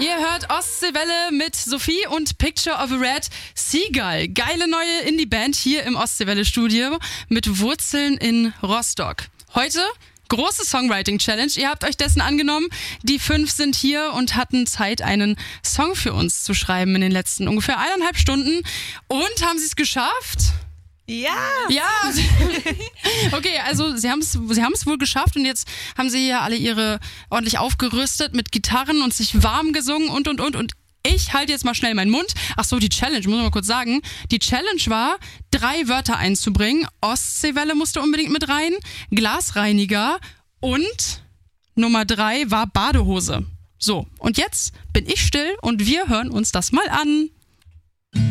Ihr hört Ostseewelle mit Sophie und Picture of a Red Seagull. Geile neue Indie-Band hier im Ostseewelle-Studio mit Wurzeln in Rostock. Heute große Songwriting-Challenge. Ihr habt euch dessen angenommen. Die 5 sind hier und hatten Zeit, einen Song für uns zu schreiben in den letzten ungefähr 1,5 Stunden. Und haben sie es geschafft? Ja! Okay, also sie haben es wohl geschafft und jetzt haben sie hier alle ihre ordentlich aufgerüstet mit Gitarren und sich warm gesungen und. Ich halte jetzt mal schnell meinen Mund. Ach so, die Challenge, muss ich mal kurz sagen. Die Challenge war, 3 Wörter einzubringen. Ostseewelle musste unbedingt mit rein, Glasreiniger und Nummer 3 war Badehose. So, und jetzt bin ich still und wir hören uns das mal an.